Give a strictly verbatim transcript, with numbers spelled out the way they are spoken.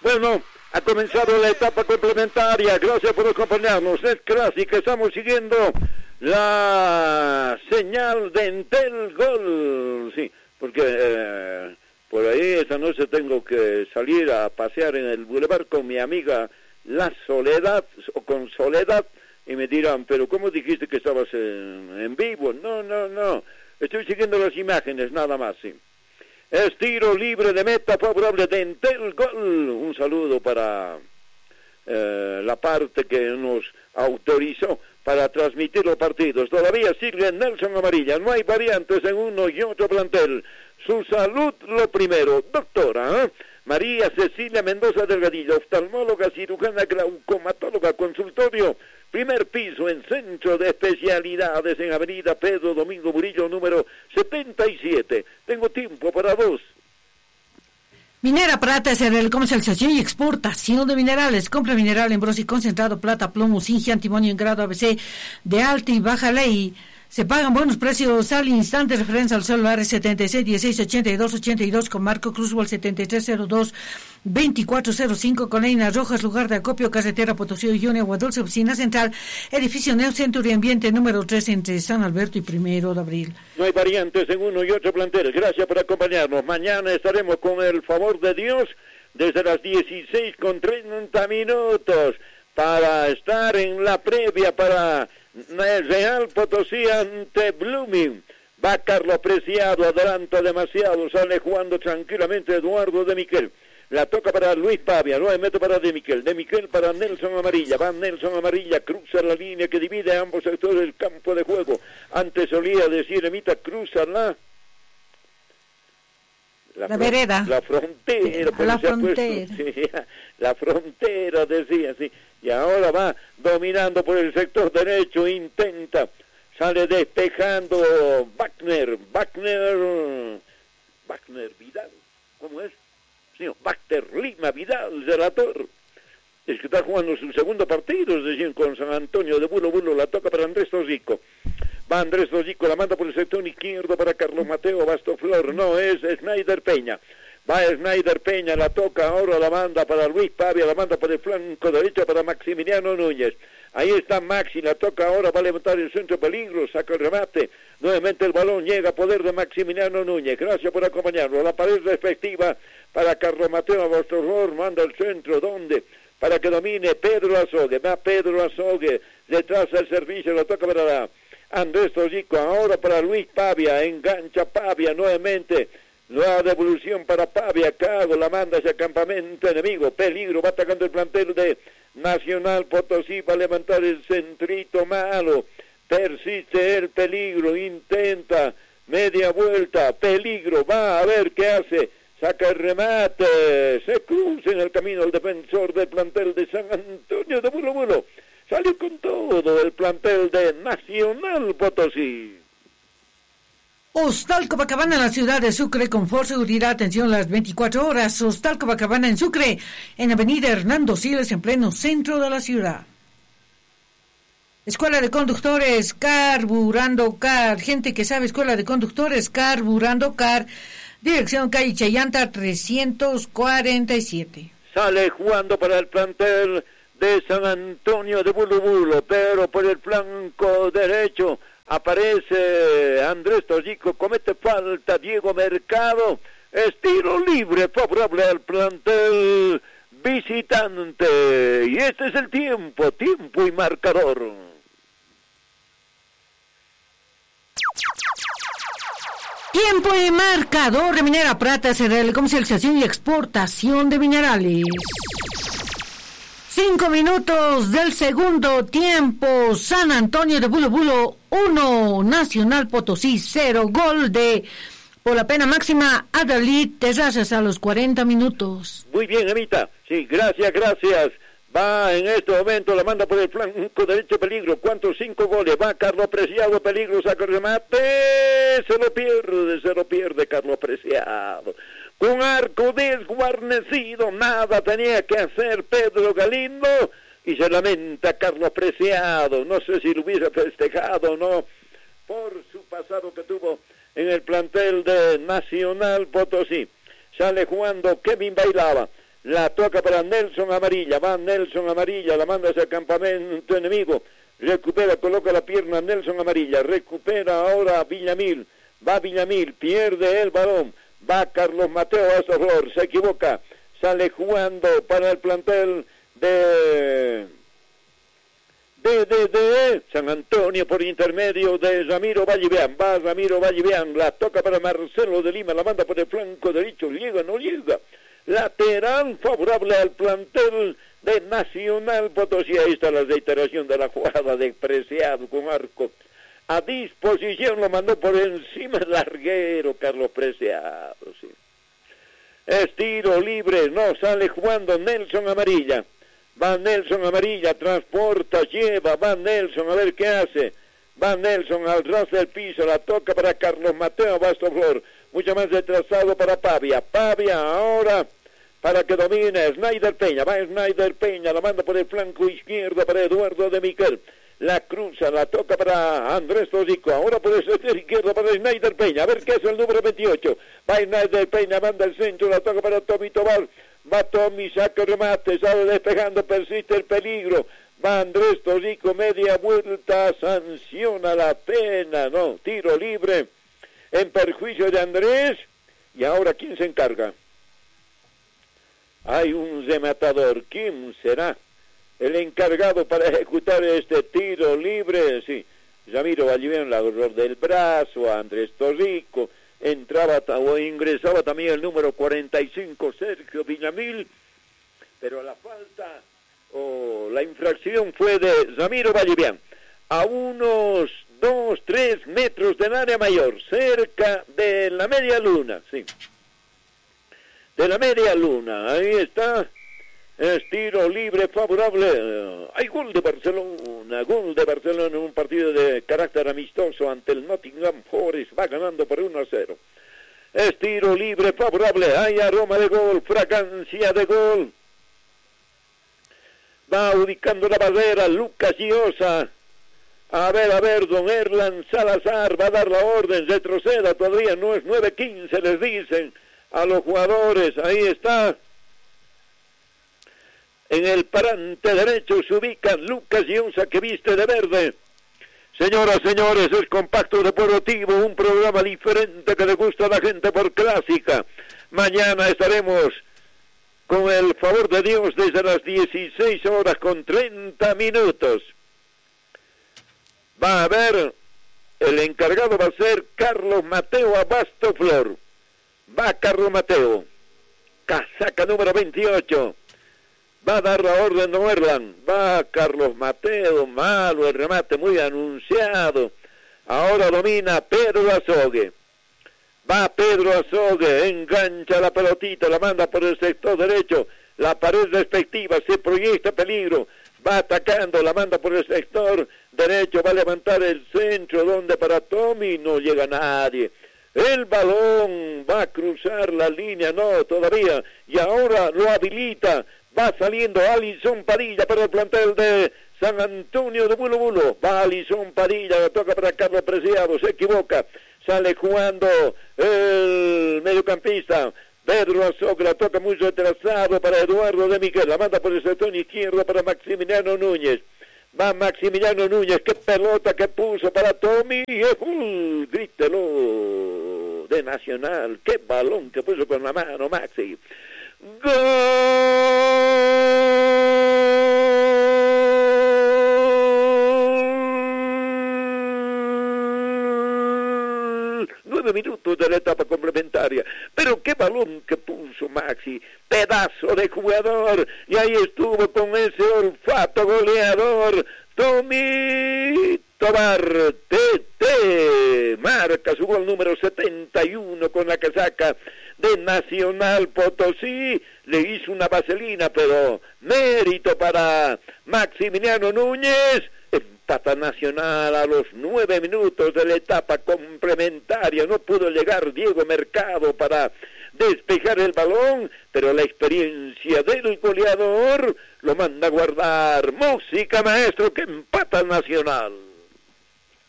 Bueno, ha comenzado la etapa complementaria. Gracias por acompañarnos. Es clásica. Estamos siguiendo la señal de Entel Gol. Sí, porque eh, por ahí esta noche tengo que salir a pasear en el bulevar con mi amiga La Soledad, o con Soledad, y me dirán, pero ¿cómo dijiste que estabas en, en vivo? No, no, no. Estoy siguiendo las imágenes, nada más, sí. Es tiro libre de meta favorable de Entel Gol. Un saludo para eh, la parte que nos autorizó para transmitir los partidos. Todavía sigue Nelson Amarilla. No hay variantes en uno y otro plantel. Su salud lo primero. Doctora, ¿eh? María Cecilia Mendoza Delgadillo, oftalmóloga, cirujana, glaucomatóloga, consultorio, primer piso en Centro de Especialidades en Avenida Pedro Domingo Murillo, número setenta y siete. Tengo tiempo para dos. Minera Prata es el comercialización y exportación de minerales. Compra mineral en bronce y concentrado, plata, plomo, zinc, antimonio en grado A B C de alta y baja ley. Se pagan buenos precios al instante. Referencia al celular setenta y seis dieciséis ochenta y dos ochenta y dos con Marco Cruzwell setenta y tres cero dos veinticuatro cero cinco con Leinas Rojas, lugar de acopio, carretera Potosí y Agua Dulce, oficina central, edificio Neo Centro y Ambiente número tres entre San Alberto y Primero de Abril. No hay variantes en uno y otro plantel. Gracias por acompañarnos. Mañana estaremos con el favor de Dios desde las dieciséis con treinta minutos para estar en la previa para el Real Potosí ante Blooming. Va Carlos Preciado, adelanta demasiado, sale jugando tranquilamente Eduardo de Miquel. La toca para Luis Pavia, nuevamente para De Miquel, De Miquel para Nelson Amarilla, va Nelson Amarilla, cruza la línea que divide ambos sectores del campo de juego. Antes solía decir, Emita, cruza la... La, la vereda. La frontera. La frontera. Puesto, sí, la frontera, decía, sí. Y ahora va dominando por el sector derecho, intenta, sale despejando Wagner, Wagner, Wagner Vidal, ¿cómo es? Sí, Wagner Lima Vidal, relator. Es que está jugando su segundo partido, es decir, con San Antonio de Bulo Bulo, la toca para Andrés Tosico. Va Andrés Tosico, la manda por el sector izquierdo para Carlos Mateo Bastoflor, no, es Snyder Peña. Va Snyder Peña, la toca, ahora la manda para Luis Pavia, la manda por el flanco derecho para Maximiliano Núñez. Ahí está Maxi, la toca ahora, va a levantar el centro, peligro, saca el remate. Nuevamente el balón llega a poder de Maximiliano Núñez. Gracias por acompañarnos. La pared respectiva para Carlos Mateo Bastoflor, manda el centro, ¿dónde? Para que domine Pedro Azogue. Va Pedro Azogue, detrás del servicio, la toca para la Andrés Tosico, ahora para Luis Pavia, engancha Pavia nuevamente. Nueva devolución para Pavia, Cago, la manda hacia campamento enemigo, peligro, va atacando el plantel de Nacional Potosí, va a levantar el centrito malo, persiste el peligro, intenta, media vuelta, peligro, va a ver qué hace, saca el remate, se cruza en el camino el defensor del plantel de San Antonio de Bulo Bulo, salió con todo el plantel de Nacional Potosí. Hostal Copacabana en la ciudad de Sucre, confort, seguridad, atención las veinticuatro horas. Hostal Copacabana en Sucre, en avenida Hernando Siles, en pleno centro de la ciudad. Escuela de Conductores, Carburando Car, gente que sabe, Escuela de Conductores, Carburando Car, dirección calle Chayanta trescientos cuarenta y siete. Sale jugando para el plantel de San Antonio de Bulo Bulo, pero por el flanco derecho aparece Andrés Tosico, comete falta Diego Mercado, es tiro libre favorable al plantel visitante, y este es el tiempo, tiempo y marcador. Tiempo y marcador de Minera Prata, será la comercialización y exportación de minerales. Cinco minutos del segundo tiempo, San Antonio de Bulo Bulo uno, Nacional Potosí cero, gol de por la pena máxima Adalid Terrazas a los cuarenta minutos. Muy bien, Evita, sí, gracias, gracias. Va en este momento, la manda por el flanco derecho, peligro. ¿Cuántos? Cinco goles. Va Carlos Preciado, peligro, saca el remate. Se lo pierde, se lo pierde Carlos Preciado. Con arco desguarnecido, nada tenía que hacer Pedro Galindo. Y se lamenta Carlos Preciado. No sé si lo hubiera festejado o no, por su pasado que tuvo en el plantel de Nacional Potosí. Sale jugando Kevin Bailaba. la toca para Nelson Amarilla, va Nelson Amarilla, la manda hacia el campamento enemigo, recupera, coloca la pierna Nelson Amarilla, recupera ahora Villamil, va Villamil, pierde el balón, va Carlos Mateo Astroflor, se equivoca, sale jugando para el plantel de... De, de, de San Antonio por intermedio de Ramiro Vallivean, va Ramiro Vallivean, la toca para Marcelo de Lima, la manda por el flanco derecho, llega, no llega, lateral favorable al plantel de Nacional Potosí. Ahí está la reiteración de la jugada de Preciado con arco a disposición, lo mandó por encima el larguero Carlos Preciado, sí. Es tiro libre, no sale jugando Nelson Amarilla. Va Nelson Amarilla, transporta, lleva, va Nelson, a ver qué hace. Va Nelson al ras del piso, la toca para Carlos Mateo Bastoflor. Mucho más retrasado para Pavia. Pavia ahora para que domine Snyder Peña. Va Snyder Peña, la manda por el flanco izquierdo para Eduardo de Miquel. La cruza, la toca para Andrés Tosico. Ahora por el sector izquierdo para Snyder Peña. A ver qué hace el número veintiocho. Va Snyder Peña, manda el centro, la toca para Tommy Tobar. Va Tommy, saca el remate, sale despejando, persiste el peligro. Va Andrés Tosico, media vuelta, sanciona la pena, no, tiro libre en perjuicio de Andrés. Y ahora, ¿quién se encarga? Hay un rematador, ¿quién será el encargado para ejecutar este tiro libre? Sí, Ramiro Vallivean, la agarró del brazo a Andrés Tosico. Entraba o ingresaba también el número cuarenta y cinco, Sergio Villamil, pero la falta o la infracción fue de Ramiro Vallivean, a unos dos, tres metros del área mayor, cerca de la media luna, sí, de la media luna, ahí está, es tiro libre favorable, hay gol de Barcelona, gol de Barcelona en un partido de carácter amistoso ante el Nottingham Forest, va ganando por uno a cero. Es tiro libre favorable, hay aroma de gol, fragancia de gol. Va ubicando la barrera Lucas Llosa. A ver, a ver, don Erlan Salazar va a dar la orden, retroceda, todavía no es nueve quince, les dicen a los jugadores, ahí está. En el parante derecho se ubica Lucas Llosa, que viste de verde. Señoras, señores, es Compacto Deportivo, un programa diferente que le gusta a la gente por clásica. Mañana estaremos, con el favor de Dios, desde las dieciséis horas con treinta minutos. Va a haber, el encargado va a ser Carlos Mateo Abastoflor. Va Carlos Mateo, casaca número veintiocho. Va a dar la orden de Erlan, va Carlos Mateo, malo el remate, muy anunciado. Ahora domina Pedro Azogue. Va Pedro Azogue, engancha la pelotita, la manda por el sector derecho. La pared respectiva, se proyecta peligro. Va atacando, la manda por el sector derecho, va a levantar el centro, donde para Tommy no llega nadie. El balón va a cruzar la línea, no, todavía. Y ahora lo habilita. Va saliendo Alison Padilla para el plantel de San Antonio de Bulo Bulo. Va Alison Padilla, la toca para Carlos Preciado, se equivoca. Sale jugando el mediocampista Pedro Azogue, la toca muy retrasado para Eduardo de Miguel. La manda por el sector izquierdo para Maximiliano Núñez. Va Maximiliano Núñez, qué pelota que puso para Tommy. ¡Uh! Grítelo de Nacional, qué balón que puso con la mano Maxi. ¡Gol! Nueve minutos de la etapa complementaria. Pero qué balón que puso Maxi. Pedazo de jugador. Y ahí estuvo con ese olfato goleador. Tommy Tobar, T T, marca su gol número setenta y uno con la casaca de Nacional Potosí. Le hizo una vaselina, pero mérito para Maximiliano Núñez. Empata Nacional a los nueve minutos de la etapa complementaria. No pudo llegar Diego Mercado para despejar el balón, pero la experiencia del goleador lo manda a guardar. Música, maestro, que empata Nacional.